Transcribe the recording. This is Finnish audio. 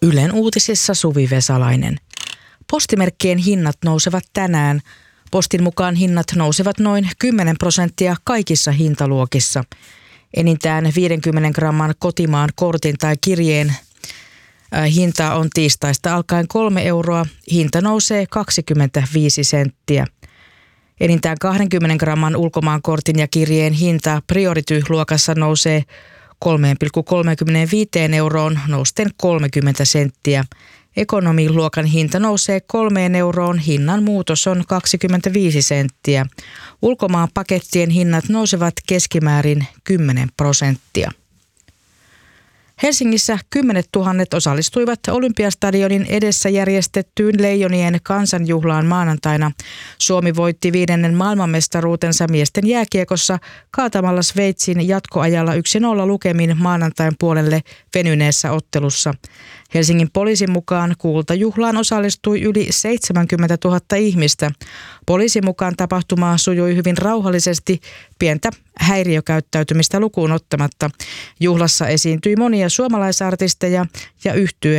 Ylen uutisissa Suvi Vesalainen. Postimerkkien hinnat nousevat tänään. Postin mukaan hinnat nousevat noin 10% kaikissa hintaluokissa. Enintään 50 gramman kotimaan kortin tai kirjeen hinta on tiistaista alkaen 3 euroa. Hinta nousee 25 senttiä. Enintään 20 gramman ulkomaankortin ja kirjeen hinta Priority-luokassa nousee 3,35 euroon nousten 30 senttiä. Ekonomiluokan hinta nousee 3 euroon, hinnan muutos on 25 senttiä. Ulkomaan pakettien hinnat nousevat keskimäärin 10%. Helsingissä 10 000 osallistuivat Olympiastadionin edessä järjestettyyn Leijonien kansanjuhlaan maanantaina. Suomi voitti 5. maailmanmestaruutensa miesten jääkiekossa kaatamalla Sveitsin jatkoajalla 1-0 lukemin maanantain puolelle venyneessä ottelussa. Helsingin poliisin mukaan kultajuhlaan osallistui yli 70 000 ihmistä. Poliisin mukaan tapahtuma sujui hyvin rauhallisesti, pientä häiriökäyttäytymistä lukuun ottamatta. Juhlassa esiintyi monia suomalaisartisteja ja yhtye